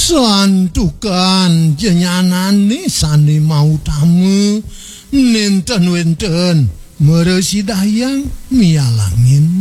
santukan jenyanane sane mau tamu nenten wenten meresi dayang mialangin